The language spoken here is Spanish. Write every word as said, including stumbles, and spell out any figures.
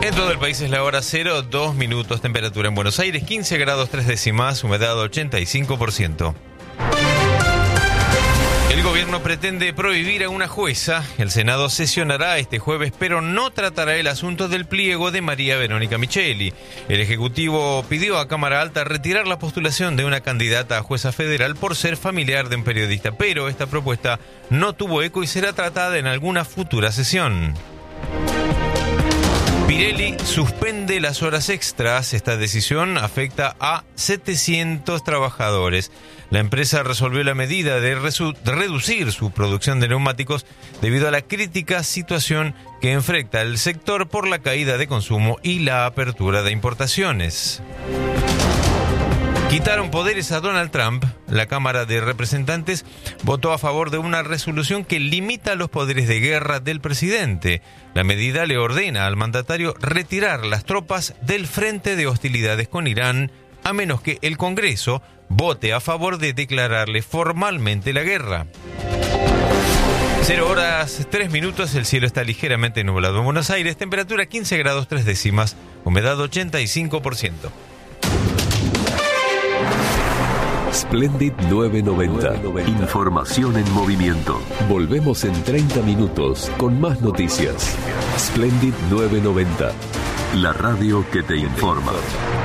En todo el país es la hora cero, dos minutos, temperatura en Buenos Aires, quince grados tres décimas, humedad ochenta y cinco por ciento. El gobierno pretende prohibir a una jueza. El Senado sesionará este jueves, pero no tratará el asunto del pliego de María Verónica Micheli. El Ejecutivo pidió a Cámara Alta retirar la postulación de una candidata a jueza federal por ser familiar de un periodista, pero esta propuesta no tuvo eco y será tratada en alguna futura sesión. Pirelli suspende las horas extras. Esta decisión afecta a setecientos trabajadores. La empresa resolvió la medida de, resu- de reducir su producción de neumáticos debido a la crítica situación que enfrenta el sector por la caída de consumo y la apertura de importaciones. Quitaron poderes a Donald Trump. La Cámara de Representantes votó a favor de una resolución que limita los poderes de guerra del presidente. La medida le ordena al mandatario retirar las tropas del frente de hostilidades con Irán, a menos que el Congreso vote a favor de declararle formalmente la guerra. Cero horas, tres minutos, el cielo está ligeramente nublado en Buenos Aires, temperatura quince grados tres décimas, humedad ochenta y cinco por ciento. Splendid novecientos noventa. Información en movimiento. Volvemos en treinta minutos con más noticias. Splendid novecientos noventa. La radio que te informa.